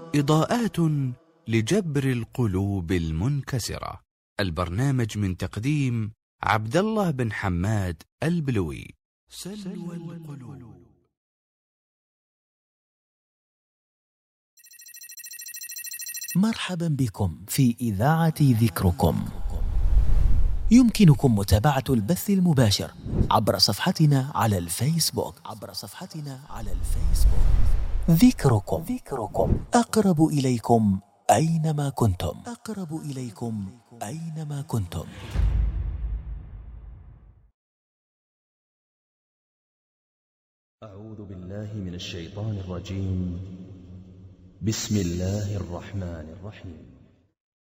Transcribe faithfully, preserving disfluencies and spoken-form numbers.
إضاءات لجبر القلوب المنكسرة. البرنامج من تقديم عبد الله بن حماد البلوي. سلوى القلوب. مرحبا بكم في إذاعة ذكركم. يمكنكم متابعة البث المباشر عبر صفحتنا على الفيسبوك عبر صفحتنا على الفيسبوك ذكركم. ذكركم أقرب إليكم أينما كنتم. أقرب إليكم أينما كنتم. أعوذ بالله من الشيطان الرجيم. بسم الله الرحمن الرحيم.